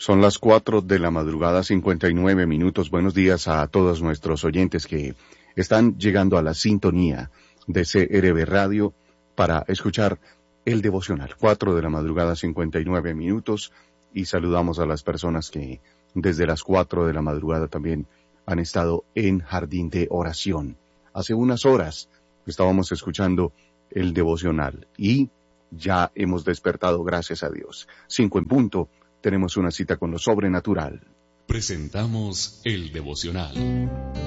Son las 4 de la madrugada, 59 minutos. Buenos días a todos nuestros oyentes que están llegando a la sintonía de CRB Radio para escuchar el devocional. 4 de la madrugada, 59 minutos. Y saludamos a las personas que desde las 4 de la madrugada también han estado en Jardín de Oración. Hace unas horas estábamos escuchando el devocional y ya hemos despertado, gracias a Dios. 5 en punto. Tenemos una cita con lo sobrenatural. Presentamos el devocional.